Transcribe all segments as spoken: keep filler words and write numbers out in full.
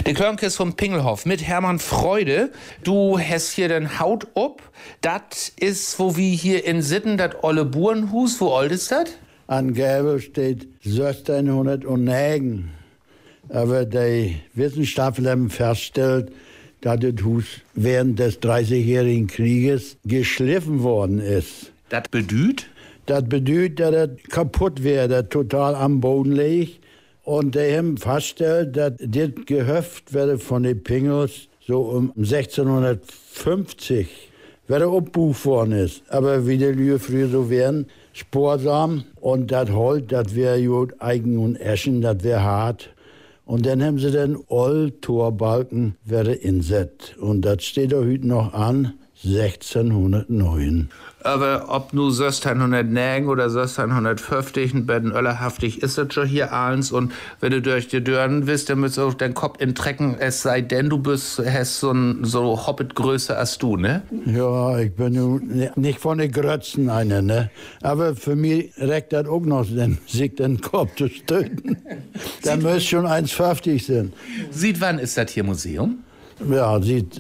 Die Klörnkist vom Pingelhof mit Hermann Freude. Du hast hier den Haut up. Das ist, wo wir hier in Sitten, das olle Burenhus. Wo alt ist das? An Gäbel steht sechzehnhundertneun. Aber die Wissenschaftler haben festgestellt, dass das Haus während des dreißigjährigen Krieges geschliffen worden ist. Das bedeutet? Das bedeutet, dass es kaputt wäre, total am Boden liegt. Und die haben festgestellt, dass das Gehöft werde von den Pingels so um sechzehnhundertfünfzig werde abgebucht worden ist. Aber wie die Lühe früher so wären, sparsam. Und das Holz, das wäre gut Eichen und Eschen, das wäre hart. Und dann haben sie den Old-Torbalken werde inset. Und das steht da heute noch an, sechzehnhundertneun. Aber ob nur sechzehnhundertneun oder sechzehnhundertfünfzig, ein bisschen öllerhaftig ist das schon hier eins. Und wenn du durch die Dörren bist, dann müsst du auch deinen Kopf in Trecken, es sei denn, du bist, hast so ein so Hobbit-Größe als du, ne? Ja, ich bin nun nicht von den Grötzen einer, ne? Aber für mich reicht das auch noch, den, sich den Kopf zu stöten. Da müsste schon eins fünfzig sein. Sieht wann ist das hier Museum? Ja, sieht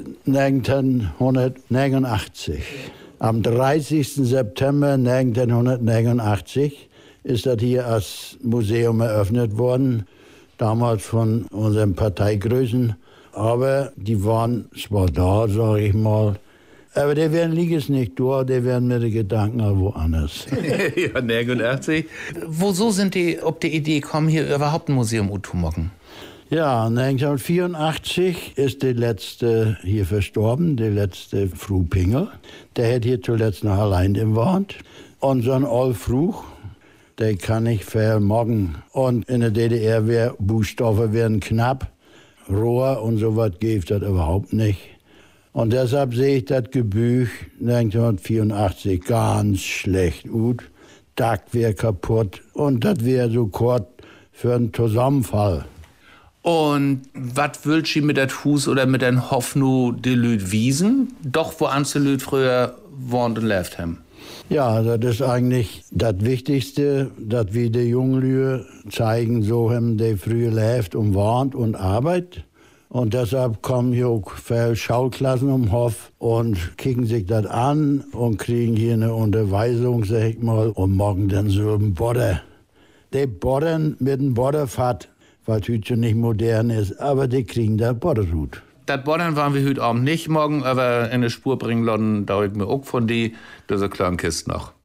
neunzehnhundertneunundachtzig. Am dreißigsten September neunzehnhundertneunundachtzig ist das hier als Museum eröffnet worden, damals von unseren Parteigrößen. Aber die waren zwar da, sag ich mal, aber die werden liegen es nicht da, die werden mit den Gedanken auch woanders. Ja, neunundachtzig. Wieso sind die auf die Idee gekommen, hier überhaupt ein Museum zu machen? Ja, neunzehnhundertvierundachtzig ist der letzte hier verstorben, der letzte Frau Pingel. Der hat hier zuletzt noch allein gewohnt. Und so ein Old Fruch, der kann nicht vermogen. Und in der D D R wär, Buchstaben werden knapp, Rohr und sowas gibt das überhaupt nicht. Und deshalb sehe ich das Gebüch neunzehnhundertvierundachtzig ganz schlecht gut. Dach wäre kaputt und das wäre so kurz für einen Zusammenfall. Und was will sie mit dat Hus oder mit den Hoffnung die Lüd wiesen? Doch wo anste Lüd früher wohnt und lebt haben. Ja, das ist eigentlich das Wichtigste, dass wir die jungen Lüde zeigen, so haben die früher lebt und wohnt und arbeitet. Und deshalb kommen hier auch viele Schauklassen um Hof und kicken sich das an und kriegen hier eine Unterweisung, sag ich mal, und morgen dann so ein Bodder. Die boddern mit dem Bodderfahrt, weil es heute schon nicht modern ist, aber die kriegen da Bodderhut. Das Boddern waren wir heute Abend nicht, morgen aber in eine Spur bringen lassen, da ich mir auch von die, diese kleinen Kisten noch.